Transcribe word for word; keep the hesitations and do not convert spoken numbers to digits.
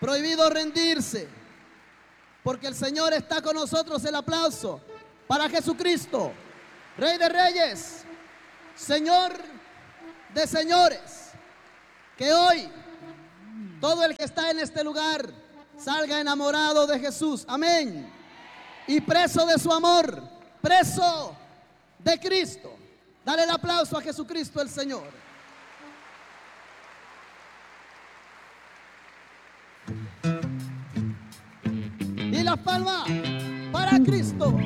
Prohibido rendirse, porque el Señor está con nosotros. El aplauso para Jesucristo, Rey de Reyes, Señor de señores. Que hoy todo el que está en este lugar salga enamorado de Jesús, amén, y preso de su amor, preso de Cristo. Dale el aplauso a Jesucristo el Señor. Y la palma para Cristo.